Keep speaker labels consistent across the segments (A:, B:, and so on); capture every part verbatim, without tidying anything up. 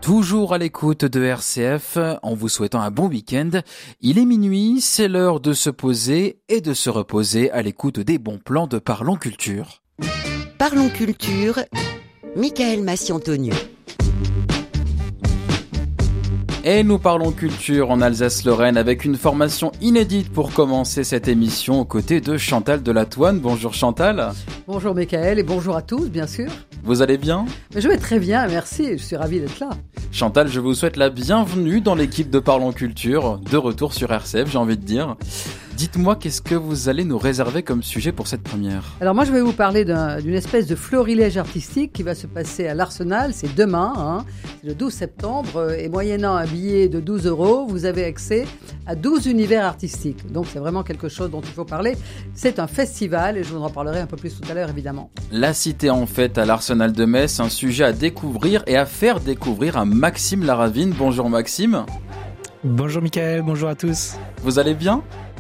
A: Toujours à l'écoute de R C F, en vous souhaitant un bon week-end. Il est minuit, c'est l'heure de se poser et de se reposer à l'écoute des bons plans de Parlons Culture.
B: Parlons Culture, Michael Massiantonieu.
A: Et nous parlons culture en Alsace-Lorraine avec une formation inédite pour commencer cette émission aux côtés de Chantal Delatouane. Bonjour Chantal.
C: Bonjour Michael et bonjour à tous bien sûr.
A: Vous allez bien ?
C: Je vais très bien, merci, je suis ravie d'être là.
A: Chantal, je vous souhaite la bienvenue dans l'équipe de Parlons Culture, de retour sur R C F j'ai envie de dire. Dites-moi, qu'est-ce que vous allez nous réserver comme sujet pour cette première ?
C: Alors moi je vais vous parler d'un, d'une espèce de florilège artistique qui va se passer à l'Arsenal, c'est demain, hein, c'est le douze septembre, et moyennant un billet de douze euros, vous avez accès à douze univers artistiques. Donc c'est vraiment quelque chose dont il faut parler. C'est un festival et je vous en parlerai un peu plus tout à l'heure évidemment.
A: La cité en fête à l'Arsenal de Metz, un sujet à découvrir et à faire découvrir à Maxime Laravine. Bonjour Maxime.
D: Bonjour Michael, bonjour à tous.
A: Vous allez bien ?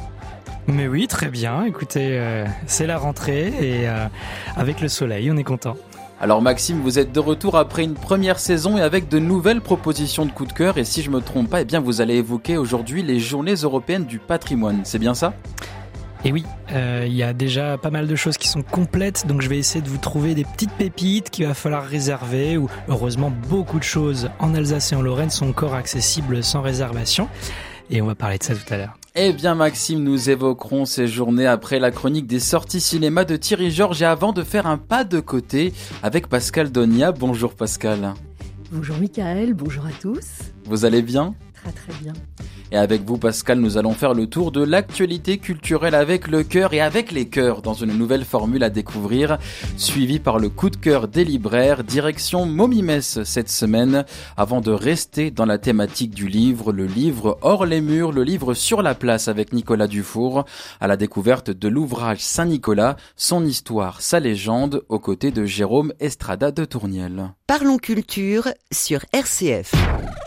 D: Mais oui, très bien. Écoutez, euh, c'est la rentrée et euh, avec le soleil, on est content.
A: Alors Maxime, vous êtes de retour après une première saison et avec de nouvelles propositions de coup de cœur. Et si je me trompe pas, eh bien vous allez évoquer aujourd'hui les Journées européennes du patrimoine. C'est bien ça ?
D: Et oui, euh, il y a déjà pas mal de choses qui sont complètes, donc je vais essayer de vous trouver des petites pépites qu'il va falloir réserver. Ou heureusement, beaucoup de choses en Alsace et en Lorraine sont encore accessibles sans réservation. Et on va parler de ça tout à l'heure.
A: Eh bien Maxime, nous évoquerons ces journées après la chronique des sorties cinéma de Thierry Georges et avant de faire un pas de côté avec Pascal Donia. Bonjour Pascal.
E: Bonjour Michael, bonjour à tous.
A: Vous allez bien ?
E: Très très bien.
A: Et avec vous Pascal, nous allons faire le tour de l'actualité culturelle avec le cœur et avec les cœurs dans une nouvelle formule à découvrir, suivie par le coup de cœur des libraires, direction Momimess cette semaine, avant de rester dans la thématique du livre, le livre hors les murs, le livre sur la place avec Nicolas Dufour, à la découverte de l'ouvrage Saint-Nicolas, son histoire, sa légende, aux côtés de Jérôme Estrada de Tourniel.
B: Parlons Culture sur R C F.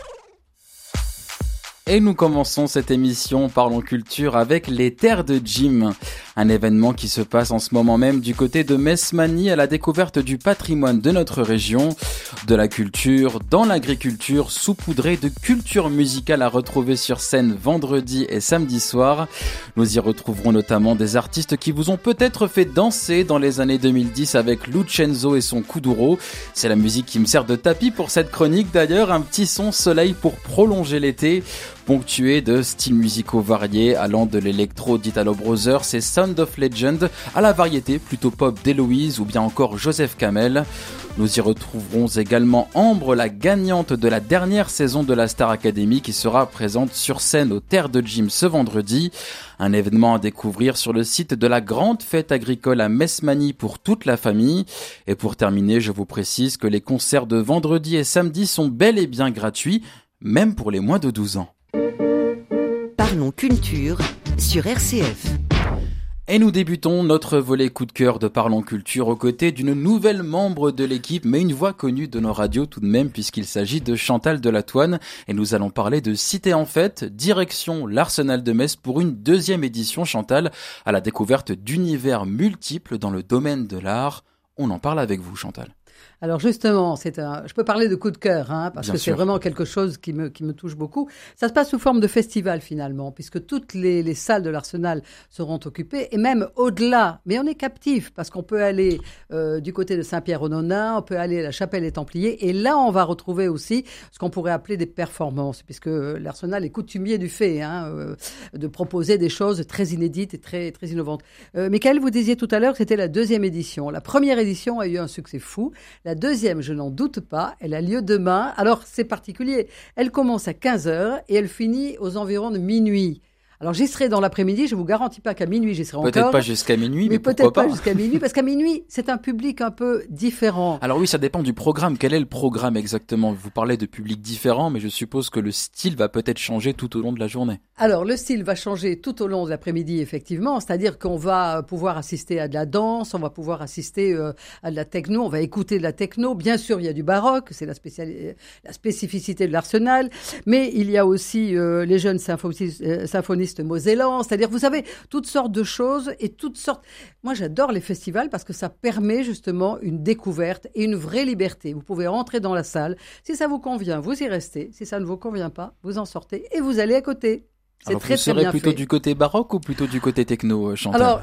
A: Et nous commençons cette émission Parlons Culture avec les Terres de Jim, un événement qui se passe en ce moment même du côté de Metz-Magny à la découverte du patrimoine de notre région, de la culture, dans l'agriculture, saupoudrée de culture musicale à retrouver sur scène vendredi et samedi soir. Nous y retrouverons notamment des artistes qui vous ont peut-être fait danser dans les années deux mille dix avec Lucenzo et son Kuduro. C'est la musique qui me sert de tapis pour cette chronique d'ailleurs, un petit son soleil pour prolonger l'été, ponctué de styles musicaux variés allant de l'électro d'Italo Brothers et Sound of Legend à la variété plutôt pop d'Héloïse ou bien encore Joseph Kamel. Nous y retrouverons également Ambre, la gagnante de la dernière saison de la Star Academy qui sera présente sur scène aux Terres de Jim ce vendredi. Un événement à découvrir sur le site de la grande fête agricole à Metz-Magny pour toute la famille. Et pour terminer, je vous précise que les concerts de vendredi et samedi sont bel et bien gratuits, même pour les moins de douze ans.
B: Parlons Culture sur R C F.
A: Et nous débutons notre volet coup de cœur de Parlons Culture aux côtés d'une nouvelle membre de l'équipe, mais une voix connue de nos radios tout de même, puisqu'il s'agit de Chantal Delatouane. Et nous allons parler de Cité en fête, direction l'Arsenal de Metz pour une deuxième édition, Chantal, à la découverte d'univers multiples dans le domaine de l'art. On en parle avec vous, Chantal.
C: Alors justement, c'est un, je peux parler de coup de cœur, hein, parce
A: Bien
C: que
A: sûr.
C: c'est vraiment quelque chose qui me, qui me touche beaucoup. Ça se passe sous forme de festival finalement, puisque toutes les, les salles de l'Arsenal seront occupées, et même au-delà. Mais on est captif, parce qu'on peut aller euh, du côté de Saint-Pierre-aux-Nonains, on peut aller à la Chapelle des Templiers, et là on va retrouver aussi ce qu'on pourrait appeler des performances, puisque l'Arsenal est coutumier du fait, hein, euh, de proposer des choses très inédites et très, très innovantes. Euh, Michael, vous disiez tout à l'heure que c'était la deuxième édition. La première édition a eu un succès fou. La deuxième, je n'en doute pas, elle a lieu demain. Alors, c'est particulier. Elle commence à quinze heures et elle finit aux environs de minuit. Alors, j'y serai dans l'après-midi. Je ne vous garantis pas qu'à minuit, j'y serai encore.
A: Peut-être pas jusqu'à minuit, mais,
C: mais
A: pourquoi
C: peut-être
A: pas.
C: pas jusqu'à minuit, parce qu'à minuit, c'est un public un peu différent.
A: Alors oui, ça dépend du programme. Quel est le programme exactement ? Vous parlez de publics différents, mais je suppose que le style va peut-être changer tout au long de la journée.
C: Alors, le style va changer tout au long de l'après-midi, effectivement. C'est-à-dire qu'on va pouvoir assister à de la danse, on va pouvoir assister euh, à de la techno, on va écouter de la techno. Bien sûr, il y a du baroque, c'est la, spéciali- la spécificité de l'Arsenal. Mais il y a aussi euh, les jeunes symphonistes, euh, symphonistes pianiste mosellan, c'est-à-dire vous avez toutes sortes de choses et toutes sortes... Moi j'adore les festivals parce que ça permet justement une découverte et une vraie liberté. Vous pouvez rentrer dans la salle, si ça vous convient, vous y restez, si ça ne vous convient pas, vous en sortez et vous allez à côté. C'est
A: Alors,
C: très,
A: vous
C: très
A: serez
C: bien
A: plutôt
C: fait.
A: du côté baroque ou plutôt du côté techno, Chantal?
C: Alors,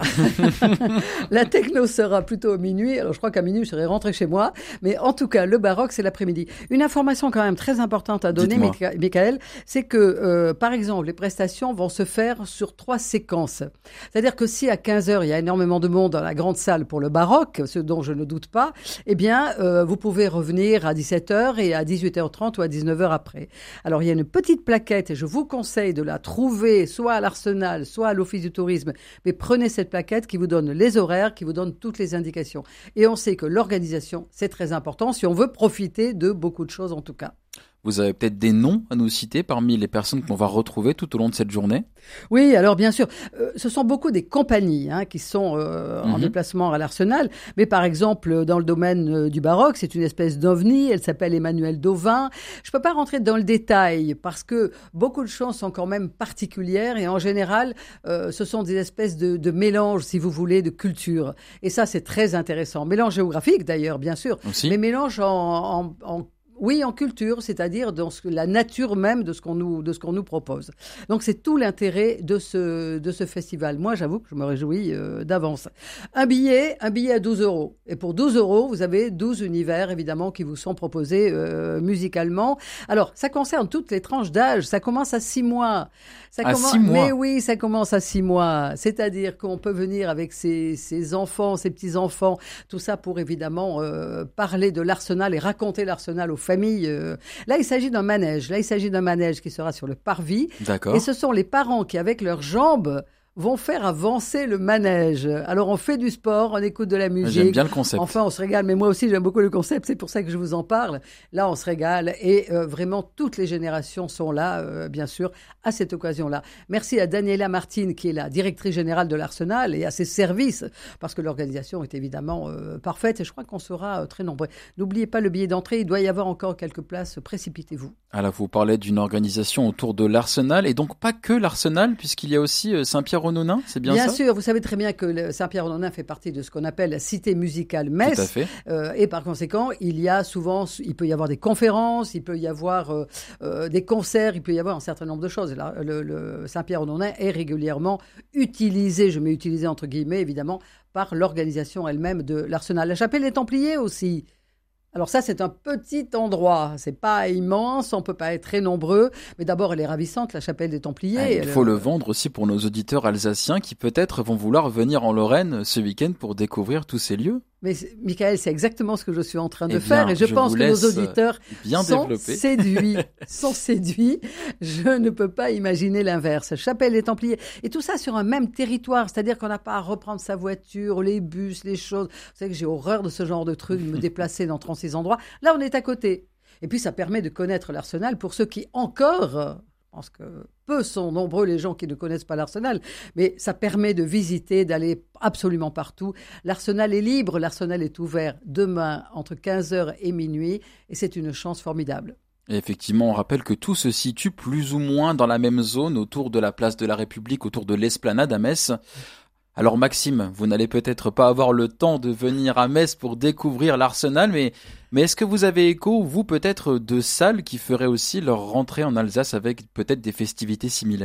C: la techno sera plutôt au minuit. Alors, je crois qu'à minuit, je serai rentré chez moi. Mais en tout cas, le baroque, c'est l'après-midi. Une information quand même très importante à donner,
A: Dites-moi.
C: Michael, c'est que, euh, par exemple, les prestations vont se faire sur trois séquences. C'est-à-dire que si à quinze heures, il y a énormément de monde dans la grande salle pour le baroque, ce dont je ne doute pas, eh bien, euh, vous pouvez revenir à dix-sept heures et à dix-huit heures trente ou à dix-neuf heures après. Alors, il y a une petite plaquette et je vous conseille de la trouver soit à l'Arsenal, soit à l'Office du tourisme, mais prenez cette plaquette qui vous donne les horaires, qui vous donne toutes les indications. Et on sait que l'organisation, c'est très important si on veut profiter de beaucoup de choses en tout cas.
A: Vous avez peut-être des noms à nous citer parmi les personnes qu'on va retrouver tout au long de cette journée?
C: Oui, alors bien sûr, euh, ce sont beaucoup des compagnies hein, qui sont euh, en
A: Mhm.
C: déplacement à l'Arsenal. Mais par exemple, dans le domaine euh, du baroque, c'est une espèce d'ovni. Elle s'appelle Emmanuelle Dauvin. Je peux pas rentrer dans le détail parce que beaucoup de choses sont quand même particulières et en général, euh, ce sont des espèces de, de mélanges, si vous voulez, de cultures. Et ça, c'est très intéressant. Mélange géographique d'ailleurs, bien sûr,
A: Aussi.
C: mais mélange en, en, en Oui, en culture, c'est-à-dire dans ce, la nature même de ce qu'on nous, de ce qu'on nous propose. Donc, c'est tout l'intérêt de ce, de ce festival. Moi, j'avoue que je me réjouis euh, d'avance. Un billet, un billet à douze euros. Et pour douze euros, vous avez douze univers, évidemment, qui vous sont proposés euh, musicalement. Alors, ça concerne toutes les tranches d'âge. Ça commence à six mois. Ça
A: À
C: commence...
A: six mois.
C: Mais oui, ça commence à six mois. C'est-à-dire qu'on peut venir avec ses, ses enfants, ses petits-enfants, tout ça pour, évidemment, euh, parler de l'Arsenal et raconter l'Arsenal aux famille. euh. Là, il s'agit d'un manège. Là, il s'agit d'un manège qui sera sur le parvis.
A: D'accord.
C: Et ce sont les parents qui, avec leurs jambes, vont faire avancer le manège. Alors, on fait du sport, on écoute de la musique.
A: J'aime bien le concept.
C: Enfin, on se régale. Mais moi aussi, j'aime beaucoup le concept. C'est pour ça que je vous en parle. Là, on se régale. Et euh, vraiment, toutes les générations sont là, euh, bien sûr, à cette occasion-là. Merci à Daniela Martin, qui est la directrice générale de l'Arsenal, et à ses services, parce que l'organisation est évidemment euh, parfaite. Et je crois qu'on sera euh, très nombreux. N'oubliez pas le billet d'entrée. Il doit y avoir encore quelques places. Précipitez-vous.
A: Alors, vous parlez d'une organisation autour de l'Arsenal, et donc pas que l'Arsenal, puisqu'il y a aussi euh, Saint-Pierre-aux-Nonains, c'est bien,
C: Bien
A: ça?
C: sûr, vous savez très bien que le Saint-Pierre-aux-Nonains fait partie de ce qu'on appelle la cité musicale
A: Tout à
C: Metz.
A: fait.
C: Euh, et par conséquent, il y a souvent, il peut y avoir des conférences, il peut y avoir euh, euh, des concerts, il peut y avoir un certain nombre de choses. Là, le, le Saint-Pierre-aux-Nonains est régulièrement utilisé, je mets utilisé entre guillemets évidemment, par l'organisation elle-même de l'Arsenal. La chapelle des Templiers aussi. Alors ça, c'est un petit endroit. C'est pas immense, on peut pas être très nombreux. Mais d'abord, elle est ravissante, la chapelle des Templiers.
A: Ah, il
C: Elle-
A: faut le vendre aussi pour nos auditeurs alsaciens qui peut-être vont vouloir venir en Lorraine ce week-end pour découvrir tous ces lieux.
C: Mais c'est- Michael, c'est exactement ce que je suis en train de
A: Eh
C: faire
A: bien,
C: et je,
A: je
C: pense
A: vous
C: que nos
A: laisse,
C: auditeurs
A: bien
C: sont
A: développé.
C: séduits, sont séduits. Je ne peux pas imaginer l'inverse. Chapelle des Templiers et tout ça sur un même territoire, c'est-à-dire qu'on n'a pas à reprendre sa voiture, les bus, les choses. Vous savez que j'ai horreur de ce genre de truc, de me déplacer dans trente-six endroits. Là, on est à côté. Et puis, ça permet de connaître l'Arsenal pour ceux qui encore, euh, je pense que peu sont nombreux les gens qui ne connaissent pas l'Arsenal, mais ça permet de visiter, d'aller absolument partout. L'Arsenal est libre, l'Arsenal est ouvert demain entre quinze heures et minuit, et c'est une chance formidable.
A: Et effectivement, on rappelle que tout se situe plus ou moins dans la même zone autour de la place de la République, autour de l'Esplanade à Metz. Alors Maxime, vous n'allez peut-être pas avoir le temps de venir à Metz pour découvrir l'Arsenal, mais, mais est-ce que vous avez écho, vous peut-être, de salles qui feraient aussi leur rentrée en Alsace avec peut-être des festivités similaires ?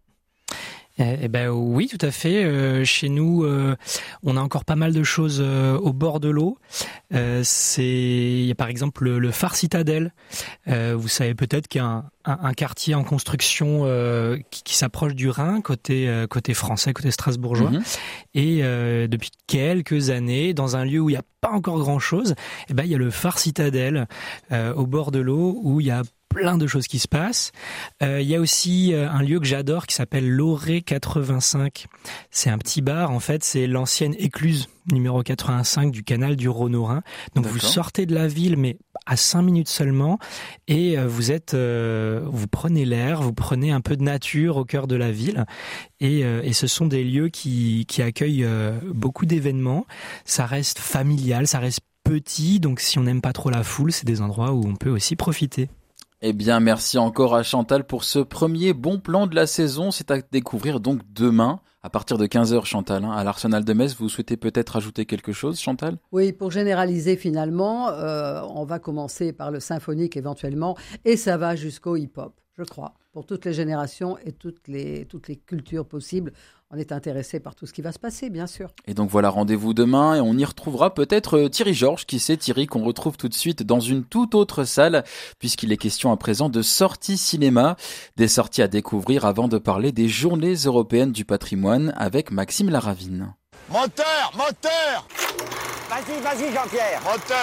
D: Eh, eh ben oui, tout à fait. Euh, chez nous, euh, on a encore pas mal de choses euh, au bord de l'eau. Euh, c'est, il y a par exemple le, le phare Citadelle. Euh, vous savez peut-être qu'il y a un, un, un quartier en construction euh, qui, qui s'approche du Rhin, côté euh, côté français, côté strasbourgeois.
A: Mhm.
D: Et euh, depuis quelques années, dans un lieu où il n'y a pas encore grand-chose, eh ben il y a le phare Citadelle euh, au bord de l'eau où il y a plein de choses qui se passent. Euh, il y a aussi euh, un lieu que j'adore qui s'appelle l'Oré quatre-vingt-cinq. C'est un petit bar, en fait, c'est l'ancienne écluse numéro quatre-vingt-cinq du canal du Rhône au Rhin. Donc
A: D'accord.
D: vous sortez de la ville, mais à cinq minutes seulement, et euh, vous êtes, euh, vous prenez l'air, vous prenez un peu de nature au cœur de la ville, et, euh, et ce sont des lieux qui, qui accueillent euh, beaucoup d'événements. Ça reste familial, ça reste petit, donc si on n'aime pas trop la foule, c'est des endroits où on peut aussi profiter.
A: Eh bien, merci encore à Chantal pour ce premier bon plan de la saison. C'est à découvrir donc demain, à partir de quinze heures, Chantal, hein, à l'Arsenal de Metz. Vous souhaitez peut-être ajouter quelque chose, Chantal ?
C: Oui, pour généraliser finalement, euh, on va commencer par le symphonique éventuellement, et ça va jusqu'au hip-hop, je crois. Pour toutes les générations et toutes les, toutes les cultures possibles, on est intéressé par tout ce qui va se passer, bien sûr.
A: Et donc voilà, rendez-vous demain et on y retrouvera peut-être Thierry Georges, qui sait Thierry, qu'on retrouve tout de suite dans une toute autre salle, puisqu'il est question à présent de sorties cinéma, des sorties à découvrir avant de parler des Journées européennes du patrimoine avec Maxime Laravine.
F: Moteur, moteur !
G: Vas-y, vas-y Jean-Pierre.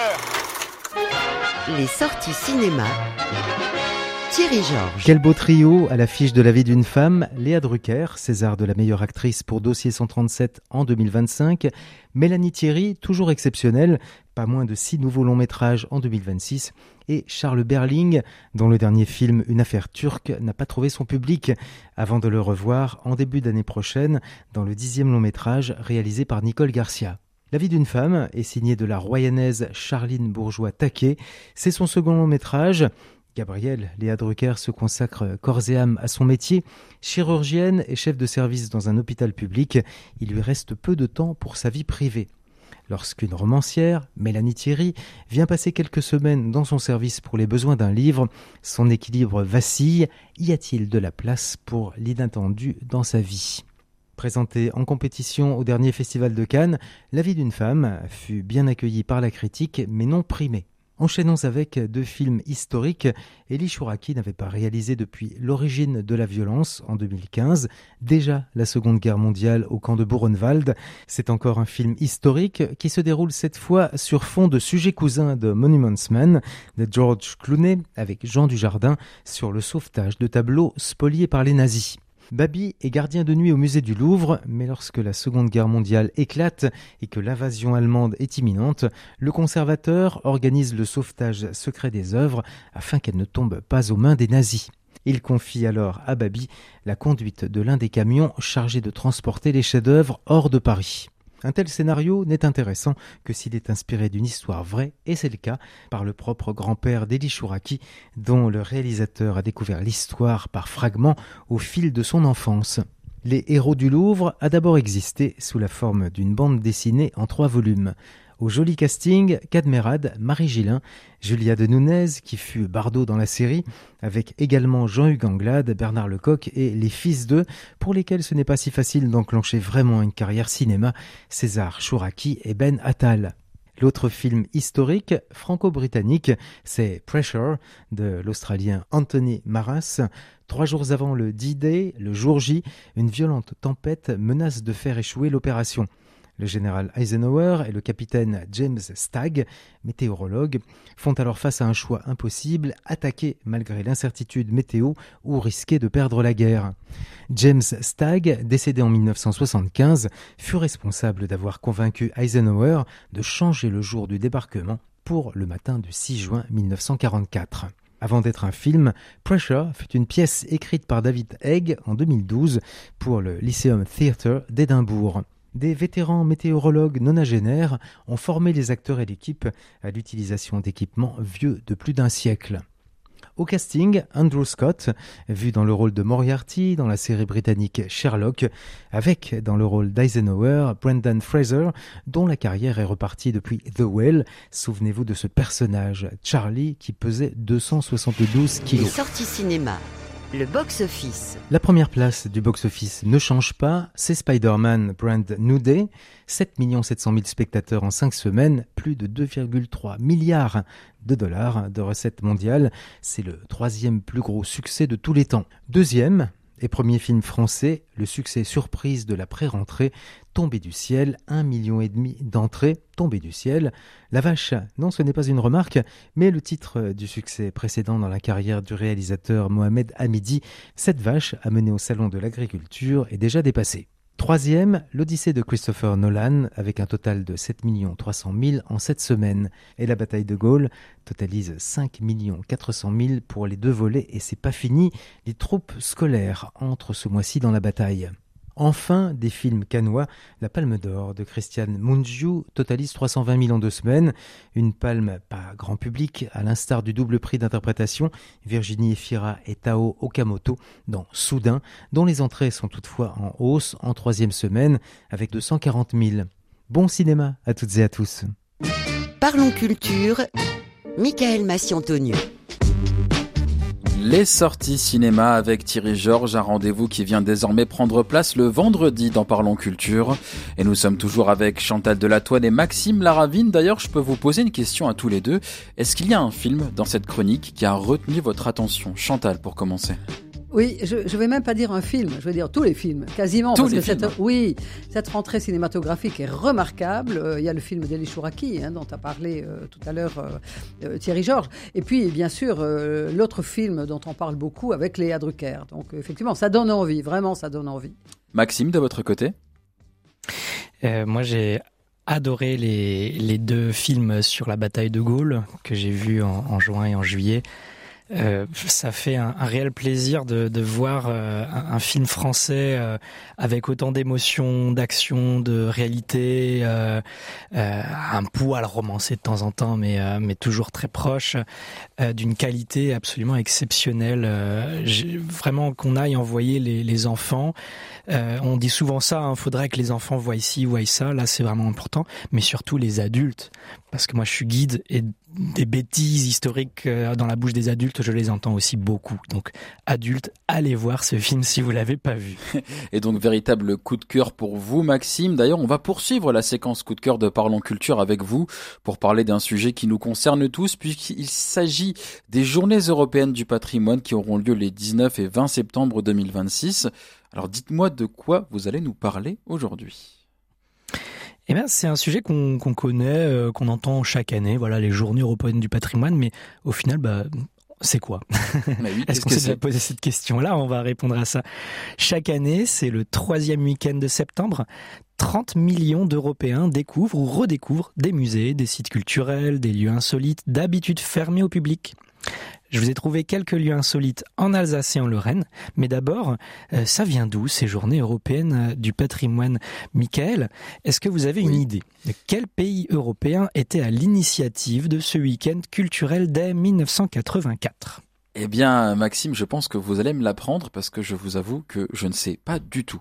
F: Moteur !
B: Les sorties cinéma. Thierry Georges.
H: Quel beau trio à l'affiche de La vie d'une femme. Léa Drucker, César de la meilleure actrice pour Dossier cent trente-sept en deux mille vingt-cinq. Mélanie Thierry, toujours exceptionnelle, pas moins de six nouveaux longs métrages en deux mille vingt-six. Et Charles Berling, dont le dernier film Une affaire turque n'a pas trouvé son public, avant de le revoir en début d'année prochaine dans le dixième long métrage réalisé par Nicole Garcia. La vie d'une femme est signée de la royanaise Charline Bourgeois-Taquet. C'est son second long métrage. Gabrielle Léa Drucker se consacre corps et âme à son métier. Chirurgienne et chef de service dans un hôpital public, il lui reste peu de temps pour sa vie privée. Lorsqu'une romancière, Mélanie Thierry, vient passer quelques semaines dans son service pour les besoins d'un livre, son équilibre vacille. Y a-t-il de la place pour l'inattendu dans sa vie ? Présentée en compétition au dernier festival de Cannes, La vie d'une femme fut bien accueillie par la critique, mais non primée. Enchaînons avec deux films historiques. Elie Chouraki n'avait pas réalisé depuis L'origine de la violence en deux mille quinze, déjà la Seconde Guerre mondiale au camp de Buchenwald. C'est encore un film historique qui se déroule cette fois sur fond de Sujets cousins de Monuments Men de George Clooney avec Jean Dujardin sur le sauvetage de tableaux spoliés par les nazis. Babi est gardien de nuit au musée du Louvre, mais lorsque la Seconde Guerre mondiale éclate et que l'invasion allemande est imminente, le conservateur organise le sauvetage secret des œuvres afin qu'elles ne tombent pas aux mains des nazis. Il confie alors à Babi la conduite de l'un des camions chargés de transporter les chefs-d'œuvre hors de Paris. Un tel scénario n'est intéressant que s'il est inspiré d'une histoire vraie, et c'est le cas, par le propre grand-père d'Elie Chouraki, dont le réalisateur a découvert l'histoire par fragments au fil de son enfance. Les Héros du Louvre a d'abord existé sous la forme d'une bande dessinée en trois volumes. Au joli casting, Cadmerade, Marie Gillin, Julia de Nunez, qui fut Bardot dans la série, avec également Jean-Hugues Anglade, Bernard Lecoq et les fils d'eux, pour lesquels ce n'est pas si facile d'enclencher vraiment une carrière cinéma, César Chouraki et Ben Attal. L'autre film historique, franco-britannique, c'est Pressure, de l'Australien Anthony Maras. Trois jours avant le D-Day, le jour J, une violente tempête menace de faire échouer l'opération. Le général Eisenhower et le capitaine James Stagg, météorologue, font alors face à un choix impossible, attaquer malgré l'incertitude météo ou risquer de perdre la guerre. James Stagg, décédé en dix-neuf cent soixante-quinze, fut responsable d'avoir convaincu Eisenhower de changer le jour du débarquement pour le matin du six juin dix-neuf cent quarante-quatre. Avant d'être un film, Pressure fut une pièce écrite par David Haig en deux mille douze pour le Lyceum Theatre d'Édimbourg. Des vétérans météorologues nonagénaires ont formé les acteurs et l'équipe à l'utilisation d'équipements vieux de plus d'un siècle. Au casting, Andrew Scott, vu dans le rôle de Moriarty dans la série britannique Sherlock, avec dans le rôle d'Eisenhower, Brendan Fraser, dont la carrière est repartie depuis The Whale. Souvenez-vous de ce personnage, Charlie, qui pesait deux cent soixante-douze kilos.
B: Les sorties cinéma. Le box-office.
H: La première place du box-office ne change pas, c'est Spider-Man Brand New Day, sept millions sept cent mille spectateurs en cinq semaines, plus de deux virgule trois milliards de dollars de recettes mondiales. C'est le troisième plus gros succès de tous les temps. Deuxième et premier film français, le succès surprise de la pré-rentrée, Tombé du ciel, un million et demi d'entrées, Tombé du ciel. La vache, non, ce n'est pas une remarque, mais le titre du succès précédent dans la carrière du réalisateur Mohamed Hamidi. Cette vache, amenée au salon de l'agriculture, est déjà dépassée. Troisième, l'Odyssée de Christopher Nolan, avec un total de sept millions trois cent mille en sept semaines. Et la bataille de Gaulle totalise cinq millions quatre cent mille pour les deux volets, et c'est pas fini, les troupes scolaires entrent ce mois-ci dans la bataille. Enfin, des films cannois. La Palme d'Or de Christian Mungiu totalise trois cent vingt mille en deux semaines. Une palme pas grand public, à l'instar du double prix d'interprétation Virginie Efira et Tao Okamoto dans Soudain, dont les entrées sont toutefois en hausse en troisième semaine avec deux cent quarante mille. Bon cinéma à toutes et à tous.
B: Parlons culture, Michael Massiantonio.
A: Les sorties cinéma avec Thierry Georges, un rendez-vous qui vient désormais prendre place le vendredi dans Parlons Culture. Et nous sommes toujours avec Chantal Delatoine et Maxime Laravine. D'ailleurs, je peux vous poser une question à tous les deux. Est-ce qu'il y a un film dans cette chronique qui a retenu votre attention ? Chantal, pour commencer.
C: Oui, je ne vais même pas dire un film, je veux dire tous les films, quasiment.
A: Tous
C: parce
A: les
C: que
A: films.
C: Cette, oui, cette rentrée cinématographique est remarquable. Euh, il y a le film d'Elie Chouraki, hein, dont a parlé euh, tout à l'heure euh, euh, Thierry Georges. Et puis, bien sûr, euh, l'autre film dont on parle beaucoup avec Léa Drucker. Donc, euh, effectivement, ça donne envie, vraiment, ça donne envie.
A: Maxime, de votre côté ?
D: Euh, moi, j'ai adoré les, les deux films sur la bataille de Gaulle que j'ai vus en, en juin et en juillet. Euh, ça fait un, un réel plaisir de, de voir euh, un, un film français euh, avec autant d'émotions, d'action, de réalité, euh, euh, un poil romancé de temps en temps, mais, euh, mais toujours très proche, euh, d'une qualité absolument exceptionnelle. Euh, j'ai, vraiment qu'on aille envoyer les, les enfants. Euh, on dit souvent ça, il hein, faudrait que les enfants voient ci, voient ça. Là, c'est vraiment important, mais surtout les adultes, parce que moi, je suis guide et des bêtises historiques dans la bouche des adultes, je les entends aussi beaucoup. Donc, adultes, allez voir ce film si vous l'avez pas vu.
A: Et donc, véritable coup de cœur pour vous, Maxime. D'ailleurs, on va poursuivre la séquence coup de cœur de Parlons Culture avec vous pour parler d'un sujet qui nous concerne tous, puisqu'il s'agit des Journées européennes du patrimoine qui auront lieu les dix-neuf et vingt septembre deux mille vingt-six. Alors, dites-moi de quoi vous allez nous parler aujourd'hui.
D: Eh bien, c'est un sujet qu'on, qu'on connaît, euh, qu'on entend chaque année, voilà, les Journées européennes du patrimoine, mais au final, bah, c'est quoi ?
A: Bah oui,
D: Est-ce qu'on s'est déjà posé cette question-là ? On va répondre à ça. Chaque année, c'est le troisième week-end de septembre. trente millions d'Européens découvrent ou redécouvrent des musées, des sites culturels, des lieux insolites, d'habitude fermés au public. Je vous ai trouvé quelques lieux insolites en Alsace et en Lorraine, mais d'abord, euh, ça vient d'où ces journées européennes du patrimoine ? Michael, est-ce que vous avez une
C: Oui.
D: idée de quel pays européen était à l'initiative de ce week-end culturel dès dix-neuf cent quatre-vingt-quatre ?
A: Eh bien, Maxime, je pense que vous allez me l'apprendre parce que je vous avoue que je ne sais pas du tout.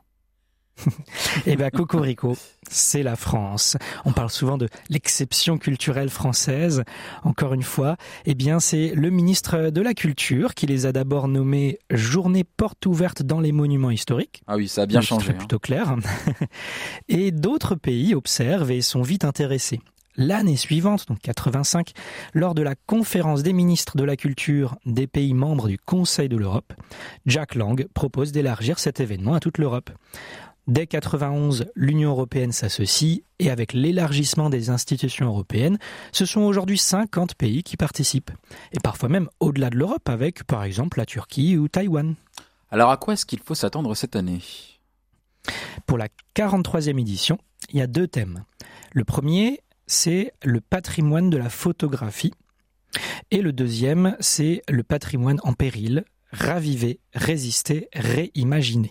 D: Eh bien, Cocorico, c'est la France. On parle souvent de l'exception culturelle française. Encore une fois, eh bien, c'est le ministre de la Culture qui les a d'abord nommés Journée porte ouverte dans les monuments historiques.
A: Ah oui, ça a bien
D: Donc,
A: changé.
D: c'est plutôt clair. Et d'autres pays observent et sont vite intéressés. L'année suivante, donc quatre-vingt-cinq, lors de la conférence des ministres de la Culture des pays membres du Conseil de l'Europe, Jack Lang propose d'élargir cet événement à toute l'Europe. Dès quatre-vingt-onze, l'Union européenne s'associe et avec l'élargissement des institutions européennes, ce sont aujourd'hui cinquante pays qui participent. Et parfois même au-delà de l'Europe avec, par exemple, la Turquie ou Taïwan.
A: Alors, à quoi est-ce qu'il faut s'attendre cette année ?
D: Pour la quarante-troisième édition, il y a deux thèmes. Le premier, c'est le patrimoine de la photographie. Et le deuxième, c'est le patrimoine en péril, raviver, résister, réimaginer.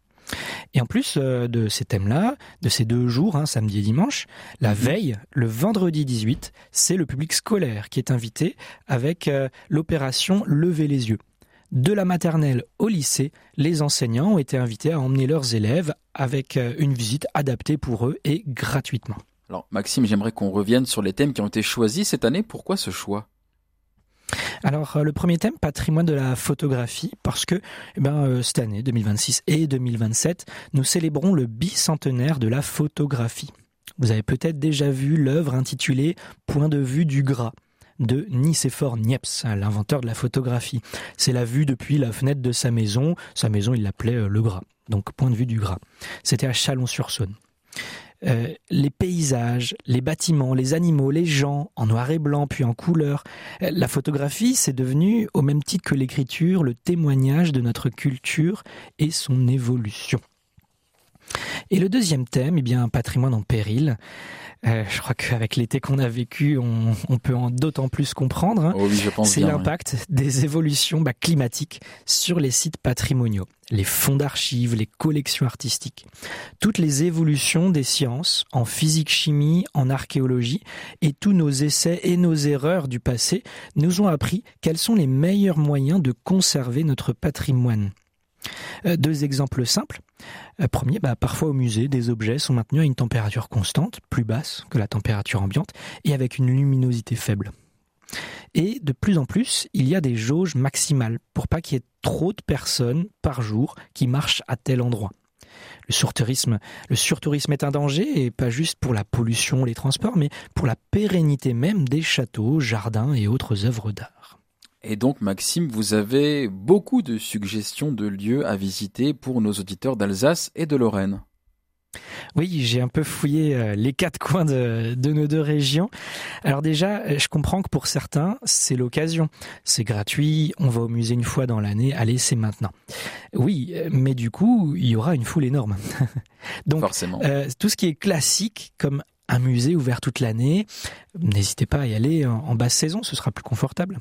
D: Et en plus euh, de ces thèmes-là, de ces deux jours, hein, samedi et dimanche, la mmh. veille, le vendredi dix-huit, c'est le public scolaire qui est invité avec euh, l'opération Lever les yeux. De la maternelle au lycée, les enseignants ont été invités à emmener leurs élèves avec euh, une visite adaptée pour eux et gratuitement.
A: Alors Maxime, j'aimerais qu'on revienne sur les thèmes qui ont été choisis cette année. Pourquoi ce choix ?
D: Alors, euh, le premier thème, patrimoine de la photographie, parce que eh ben, euh, cette année, deux mille vingt-six et deux mille vingt-sept, nous célébrons le bicentenaire de la photographie. Vous avez peut-être déjà vu l'œuvre intitulée « Point de vue du Gras » de Nicéphore Niepce, l'inventeur de la photographie. C'est la vue depuis la fenêtre de sa maison. Sa maison, il l'appelait euh, le Gras, donc Point de vue du Gras. C'était à Chalon-sur-Saône. Euh, les paysages, les bâtiments, les animaux, les gens, en noir et blanc puis en couleur. Euh, la photographie, c'est devenu, au même titre que l'écriture, le témoignage de notre culture et son évolution. Et le deuxième thème, eh bien, un patrimoine en péril. Euh, je crois qu'avec l'été qu'on a vécu, on, on peut en d'autant plus comprendre. Hein.
A: Oh oui, je pense
D: C'est
A: bien,
D: l'impact oui. des évolutions bah, climatiques sur les sites patrimoniaux, les fonds d'archives, les collections artistiques. Toutes les évolutions des sciences, en physique-chimie, en archéologie, et tous nos essais et nos erreurs du passé nous ont appris quels sont les meilleurs moyens de conserver notre patrimoine. Euh, deux exemples simples. Euh, premier, bah, parfois au musée, des objets sont maintenus à une température constante, plus basse que la température ambiante, et avec une luminosité faible. Et de plus en plus, il y a des jauges maximales pour pas qu'il y ait trop de personnes par jour qui marchent à tel endroit. Le surtourisme, le surtourisme est un danger, et pas juste pour la pollution, les transports, mais pour la pérennité même des châteaux, jardins et autres œuvres d'art.
A: Et donc, Maxime, vous avez beaucoup de suggestions de lieux à visiter pour nos auditeurs d'Alsace et de Lorraine.
D: Oui, j'ai un peu fouillé les quatre coins de, de nos deux régions. Alors déjà, je comprends que pour certains, c'est l'occasion. C'est gratuit, on va au musée une fois dans l'année, allez, c'est maintenant. Oui, mais du coup, il y aura une foule énorme. Donc,
A: forcément.
D: Euh, tout ce qui est classique, comme un musée ouvert toute l'année, n'hésitez pas à y aller en, en basse saison, ce sera plus confortable.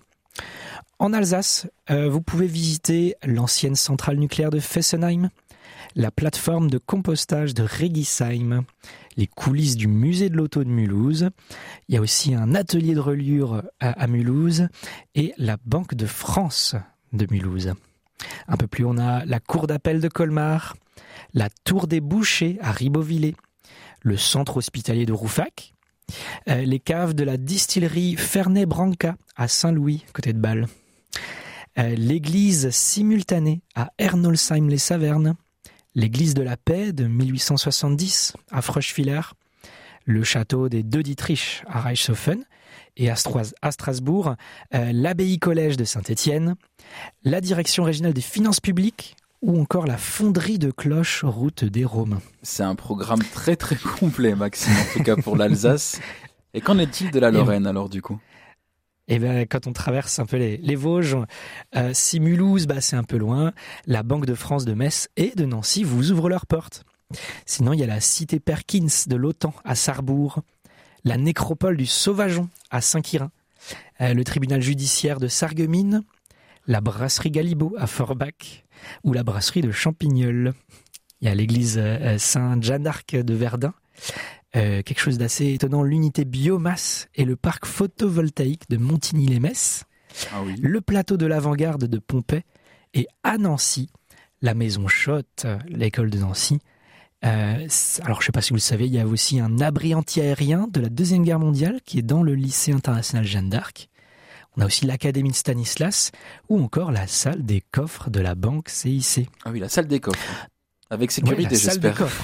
D: En Alsace, euh, vous pouvez visiter l'ancienne centrale nucléaire de Fessenheim, la plateforme de compostage de Regisheim, les coulisses du musée de l'auto de Mulhouse. Il y a aussi un atelier de reliure à, à Mulhouse et la Banque de France de Mulhouse. Un peu plus, on a la cour d'appel de Colmar, la tour des bouchers à Ribeauvillé, le centre hospitalier de Rouffach, euh, les caves de la distillerie Fernet Branca à Saint-Louis, côté de Bâle, euh, l'église simultanée à Ernolsheim-les-Savernes, l'église de la Paix de mille huit cent soixante-dix à Fröschwiller, le château des Deux Dietrich à Reichshofen et à, Stras- à Strasbourg, euh, l'abbaye collège de Saint-Étienne, la direction régionale des finances publiques ou encore la fonderie de cloches route des Romains.
A: C'est un programme très très complet, Maxime, en tout cas pour l'Alsace. Et qu'en est-il de la Lorraine alors du coup ?
D: Et ben, quand on traverse un peu les, les Vosges, euh, si Mulhouse, bah, c'est un peu loin, la Banque de France de Metz et de Nancy vous ouvrent leurs portes. Sinon, il y a la cité Perkins de l'Otan à Sarrebourg, la nécropole du Sauvageon à Saint-Quirin, euh, le tribunal judiciaire de Sarreguemines, la brasserie Galibo à Forbach ou la brasserie de Champignol. Il y a l'église euh, Sainte-Jeanne d'Arc de Verdun. Euh, quelque chose d'assez étonnant, l'unité biomasse et le parc photovoltaïque de Montigny-les-Metz,
A: ah oui.
D: le plateau de l'avant-garde de Pompey et à Nancy, la maison Schott, l'école de Nancy. Euh, alors je ne sais pas si vous le savez, il y a aussi un abri anti-aérien de la Deuxième Guerre mondiale qui est dans le lycée international Jeanne d'Arc. On a aussi l'académie de Stanislas ou encore la salle des coffres de la banque C I C.
A: Ah oui, la salle des coffres. Avec sécurité,
D: oui, la
A: j'espère.
D: Salle des coffres.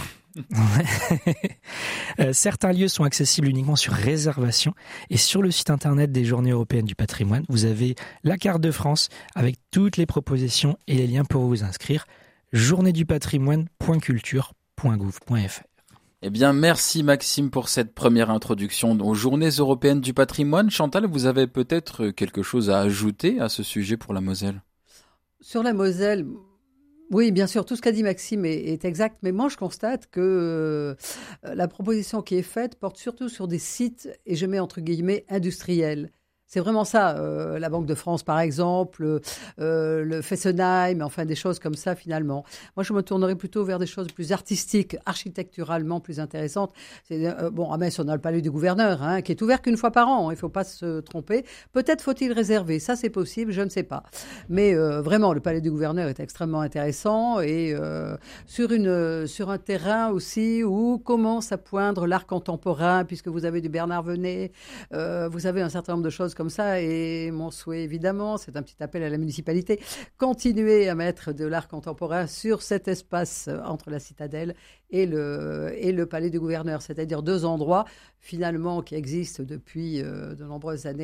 D: euh, certains lieux sont accessibles uniquement sur réservation et sur le site internet des Journées européennes du patrimoine, vous avez la carte de France avec toutes les propositions et les liens pour vous inscrire. journée du patrimoine point culture point gouv point f r.
A: Eh bien, merci Maxime pour cette première introduction aux Journées européennes du patrimoine. Chantal, vous avez peut-être quelque chose à ajouter à ce sujet pour la Moselle ?
C: Sur la Moselle, oui, bien sûr, tout ce qu'a dit Maxime est, est exact, mais moi je constate que euh, la proposition qui est faite porte surtout sur des sites, et je mets entre guillemets, industriels. C'est vraiment ça, euh, la Banque de France par exemple, euh, le Fessenheim, enfin des choses comme ça finalement. Moi je me tournerais plutôt vers des choses plus artistiques, architecturalement plus intéressantes. C'est, euh, bon, à Metz on a le palais du gouverneur, hein, qui est ouvert qu'une fois par an, il ne faut pas se tromper. Peut-être faut-il réserver, ça c'est possible, je ne sais pas. Mais euh, vraiment le palais du gouverneur est extrêmement intéressant et euh, sur, une, sur un terrain aussi où commence à poindre l'art contemporain, puisque vous avez du Bernard Venet, euh, vous avez un certain nombre de choses comme ça, et mon souhait évidemment, c'est un petit appel à la municipalité, continuer à mettre de l'art contemporain sur cet espace entre la citadelle et le, et le palais du gouverneur, c'est-à-dire deux endroits finalement qui existent depuis euh, de nombreuses années,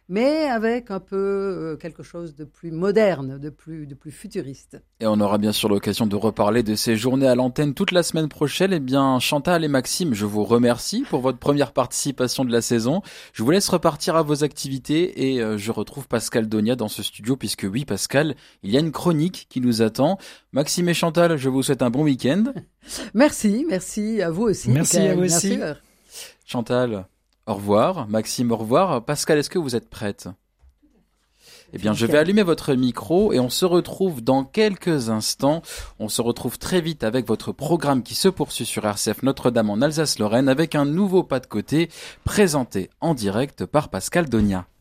C: mais avec un peu euh, quelque chose de plus moderne, de plus, de plus futuriste.
A: Et on aura bien sûr l'occasion de reparler de ces journées à l'antenne toute la semaine prochaine. Eh bien, Chantal et Maxime, je vous remercie pour votre première participation de la saison. Je vous laisse repartir à vos activités et euh, je retrouve Pascal Donia dans ce studio puisque oui, Pascal, il y a une chronique qui nous attend. Maxime et Chantal, je vous souhaite un bon week-end.
C: Merci, merci à vous aussi.
D: Merci
C: Michael,
D: à vous aussi.
C: bien sûr.
A: Chantal, au revoir. Maxime, au revoir. Pascal, est-ce que vous êtes prête ? Eh bien, je vais allumer votre micro et on se retrouve dans quelques instants. On se retrouve très vite avec votre programme qui se poursuit sur R C F Notre-Dame en Alsace-Lorraine avec un nouveau pas de côté présenté en direct par Pascal Donia.